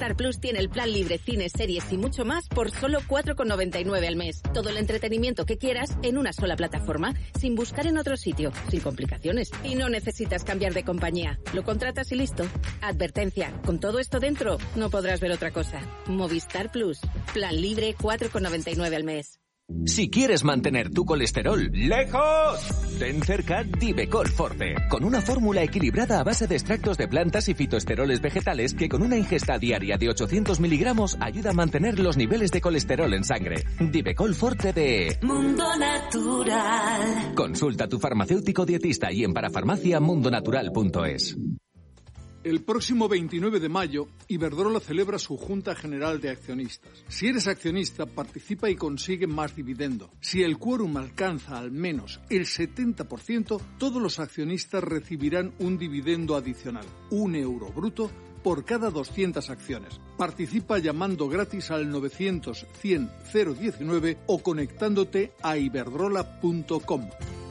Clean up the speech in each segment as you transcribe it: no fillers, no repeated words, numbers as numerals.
Movistar Plus tiene el plan libre, cines, series y mucho más por solo 4,99 al mes. Todo el entretenimiento que quieras en una sola plataforma, sin buscar en otro sitio, sin complicaciones. Y no necesitas cambiar de compañía. Lo contratas y listo. Advertencia, con todo esto dentro, no podrás ver otra cosa. Movistar Plus, plan libre, 4,99 al mes. Si quieres mantener tu colesterol lejos, ten cerca Divecol Forte, con una fórmula equilibrada a base de extractos de plantas y fitoesteroles vegetales que con una ingesta diaria de 800 miligramos ayuda a mantener los niveles de colesterol en sangre. Divecol Forte de Mundo Natural. Consulta a tu farmacéutico dietista y en parafarmaciamundonatural.es. El próximo 29 de mayo, Iberdrola celebra su Junta General de Accionistas. Si eres accionista, participa y consigue más dividendo. Si el quórum alcanza al menos el 70%, todos los accionistas recibirán un dividendo adicional, €1 bruto, por cada 200 acciones. Participa llamando gratis al 900-100-019 o conectándote a iberdrola.com.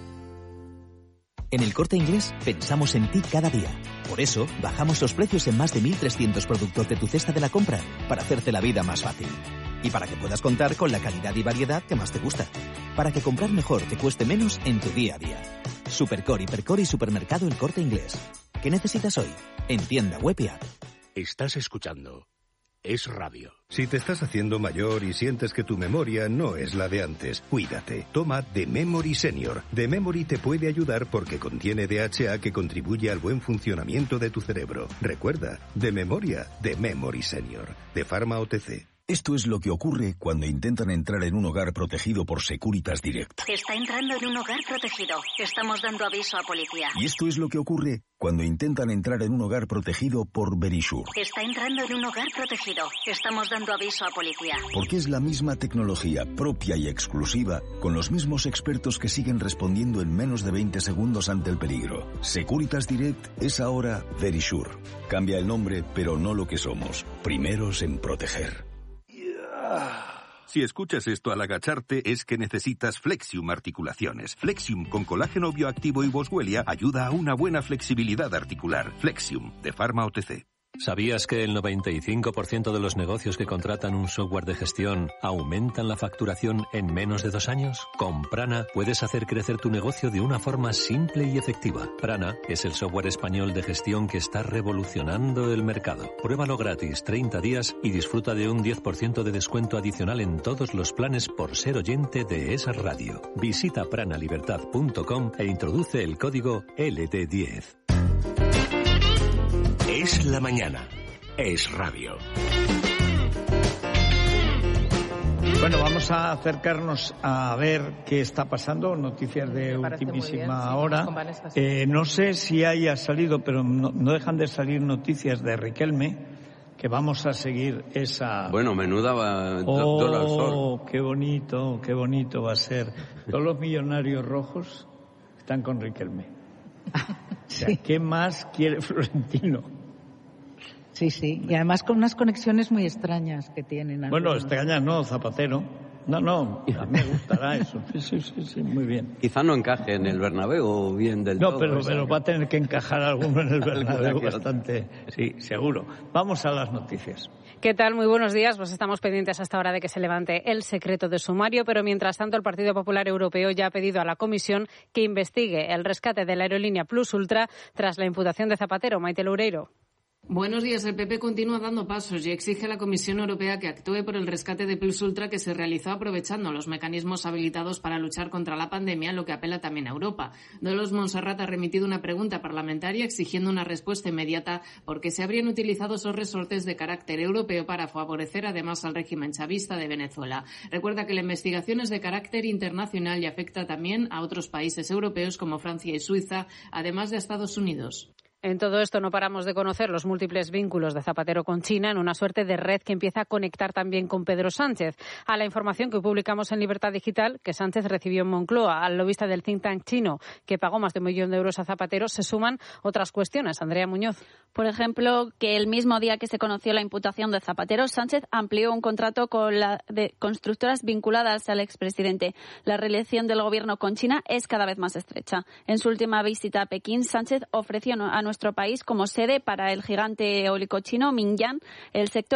En El Corte Inglés pensamos en ti cada día. Por eso, bajamos los precios en más de 1.300 productos de tu cesta de la compra para hacerte la vida más fácil. Y para que puedas contar con la calidad y variedad que más te gusta. Para que comprar mejor te cueste menos en tu día a día. Supercore, Hipercore y Supermercado El Corte Inglés. ¿Qué necesitas hoy? En tienda web y app. Estás escuchando Es Radio. Si te estás haciendo mayor y sientes que tu memoria no es la de antes, cuídate. Toma The Memory Senior. The Memory te puede ayudar porque contiene DHA que contribuye al buen funcionamiento de tu cerebro. Recuerda, de memoria, The Memory Senior. De Pharma OTC. Esto es lo que ocurre cuando intentan entrar en un hogar protegido por Securitas Direct. Está entrando en un hogar protegido. Estamos dando aviso a policía. Y esto es lo que ocurre cuando intentan entrar en un hogar protegido por Verisure. Está entrando en un hogar protegido. Estamos dando aviso a policía. Porque es la misma tecnología propia y exclusiva, con los mismos expertos que siguen respondiendo en menos de 20 segundos ante el peligro. Securitas Direct es ahora Verisure. Cambia el nombre, pero no lo que somos. Primeros en proteger. Si escuchas esto al agacharte es que necesitas Flexium Articulaciones. Flexium con colágeno bioactivo y boswellia ayuda a una buena flexibilidad articular. Flexium, de Pharma OTC. ¿Sabías que el 95% de los negocios que contratan un software de gestión aumentan la facturación en menos de 2 años? Con Prana puedes hacer crecer tu negocio de una forma simple y efectiva. Prana es el software español de gestión que está revolucionando el mercado. Pruébalo gratis 30 días y disfruta de un 10% de descuento adicional en todos los planes por ser oyente de esa radio. Visita pranalibertad.com e introduce el código LT10. Es la mañana. Es Radio. Bueno, vamos a acercarnos a ver qué está pasando, noticias de ultimísima hora. No sé si haya salido, pero no dejan de salir noticias de Riquelme, que vamos a seguir esa... Bueno, menuda dólar sol. Qué bonito va a ser. Todos los millonarios rojos están con Riquelme. O sea, ¿qué más quiere Florentino? Sí, y además con unas conexiones muy extrañas que tienen. Bueno, extrañas no, Zapatero. No, me gustará eso. Sí, muy bien. Quizá no encaje en el Bernabéu bien del todo. No, pero va a tener que encajar alguno en el Bernabéu bastante, sí, seguro. Vamos a las noticias. ¿Qué tal? Muy buenos días. Pues estamos pendientes hasta ahora de que se levante el secreto de sumario, pero mientras tanto el Partido Popular Europeo ya ha pedido a la Comisión que investigue el rescate de la aerolínea Plus Ultra tras la imputación de Zapatero. Maite Loureiro. Buenos días. El PP continúa dando pasos y exige a la Comisión Europea que actúe por el rescate de Plus Ultra que se realizó aprovechando los mecanismos habilitados para luchar contra la pandemia, lo que apela también a Europa. Dolors Montserrat ha remitido una pregunta parlamentaria exigiendo una respuesta inmediata porque se habrían utilizado esos resortes de carácter europeo para favorecer además al régimen chavista de Venezuela. Recuerda que la investigación es de carácter internacional y afecta también a otros países europeos como Francia y Suiza, además de a Estados Unidos. En todo esto no paramos de conocer los múltiples vínculos de Zapatero con China en una suerte de red que empieza a conectar también con Pedro Sánchez. A la información que publicamos en Libertad Digital, que Sánchez recibió en Moncloa al lobista del think tank chino, que pagó más de 1 millón de euros a Zapatero, se suman otras cuestiones. Andrea Muñoz. Por ejemplo, que el mismo día que se conoció la imputación de Zapatero, Sánchez amplió un contrato con la de constructoras vinculadas al expresidente. La relación del gobierno con China es cada vez más estrecha. En su última visita a Pekín, Sánchez ofreció a nuestro país como sede para el gigante eólico chino Mingyang el sector